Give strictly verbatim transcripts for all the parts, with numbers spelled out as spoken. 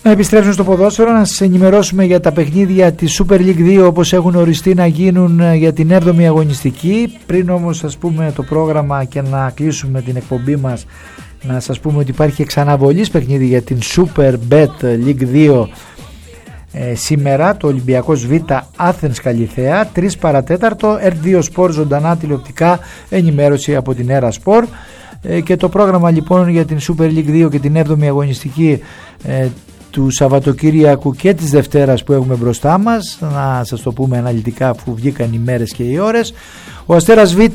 Να επιστρέψουμε στο ποδόσφαιρο, να σας ενημερώσουμε για τα παιχνίδια της Super League δύο όπως έχουν οριστεί να γίνουν για την έβδομη αγωνιστική. Πριν όμως σας πούμε το πρόγραμμα και να κλείσουμε την εκπομπή μας, να σας πούμε ότι υπάρχει εξαναβολής παιχνίδι για την Super Bet League δύο ε, σήμερα, το Ολυμπιακός Β Athens Καλιθέα, τρεις παρατέταρτο, ερ δύο Sport ζωντανά τηλεοπτικά, ενημέρωση από την Era Sport. Ε, και το πρόγραμμα λοιπόν για την Super League δύο και την έβδομη αγωνιστική ε, του Σαββατοκύριακου και της Δευτέρας που έχουμε μπροστά μας, να σας το πούμε αναλυτικά αφού βγήκαν οι μέρες και οι ώρες. Ο Αστέρας Β ε,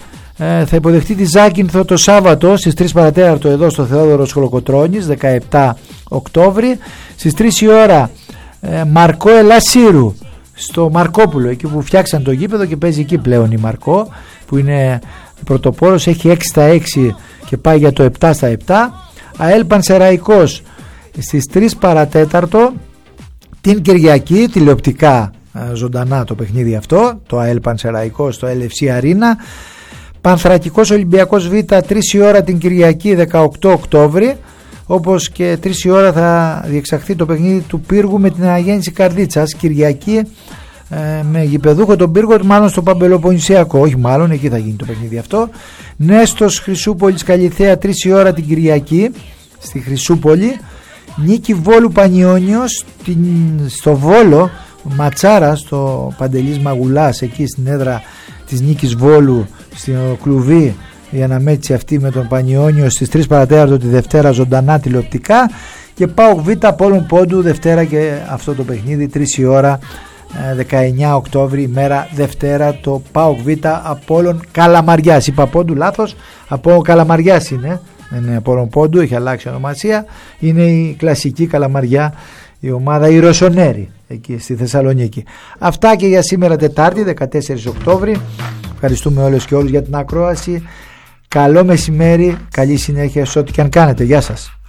θα υποδεχτεί τη Ζάκυνθο το Σάββατο στις τρεις παρατέταρτο εδώ στο Θεόδωρος Χολοκοτρώνης, δεκαεπτά Οκτώβρη. Στις τρεις η ώρα ε, Μαρκό Ελασσύρου στο Μαρκόπουλο, εκεί που φτιάξαν το γήπεδο και παίζει εκεί πλέον η Μαρκό, που είναι πρωτοπόρος, έχει έξι στα έξι και πάει για το επτά στα επτά. ΑΕΛ Πανσεραϊκός στις τρεις παρατέταρτο την Κυριακή, τηλεοπτικά ζωντανά το παιχνίδι αυτό, το ΑΕΛ Πανσεραϊκός στο ελ εφ σι Αρίνα. Πανθρακικός Ολυμπιακός Β τρεις η ώρα την Κυριακή δεκαοκτώ Οκτώβρη, όπως και τρεις η ώρα θα διεξαχθεί το παιχνίδι του Πύργου με την Αναγέννηση Καρδίτσας, Κυριακή ε, με γηπεδούχο τον Πύργο, μάλλον στο Παμπελοποννησιακό, όχι μάλλον, εκεί θα γίνει το παιχνίδι αυτό. Νέστος Χρυσούπολης Καλιθέα τρεις η ώρα την Κυριακή στη Χρυσούπολη. Νίκη Βόλου Πανιόνιος στο Βόλο, ματσάρα στο Παντελής Μαγουλάς, εκεί στην έδρα της Νίκης Βόλου στο κλουβί, η αναμέτρηση αυτή με τον Πανιόνιο στις τρεις παρατέταρτο τη Δευτέρα ζωντανά τηλεοπτικά. Και ΠΑΟΚ Β Απόλλων Πόντου Δευτέρα και αυτό το παιχνίδι τρεις η ώρα δεκαεννιά Οκτώβρη, ημέρα Δευτέρα, το ΠΑΟΚ Β Απόλλων Καλαμαριάς. Είπα Πόντου λάθος, από Καλαμαριάς είναι. Είναι Απόλλων Πόντου, έχει αλλάξει ονομασία. Είναι η κλασική Καλαμαριά, η ομάδα η Ρωσονέρη εκεί στη Θεσσαλονίκη. Αυτά και για σήμερα Τετάρτη δεκατέσσερις Οκτώβρη. Ευχαριστούμε όλες και όλους για την ακρόαση. Καλό μεσημέρι, καλή συνέχεια σε ό,τι και αν κάνετε. Γεια σας.